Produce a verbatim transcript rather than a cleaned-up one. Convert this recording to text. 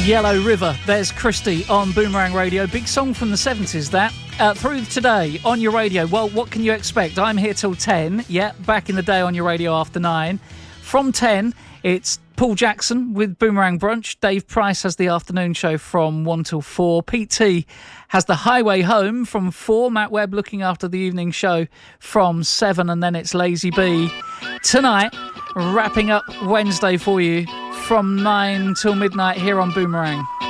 Yellow River. There's Christy on Boomerang Radio. Big song from the seventies, that. Uh, through today on your radio. Well, what can you expect? I'm here till ten. Yeah, back in the day on your radio after nine. From ten, it's Paul Jackson with Boomerang Brunch. Dave Price has the afternoon show from one till four. Pete T has the Highway Home from four. Matt Webb looking after the evening show from seven. And then it's Lazy B tonight, wrapping up Wednesday for you from nine till midnight here on Boomerang.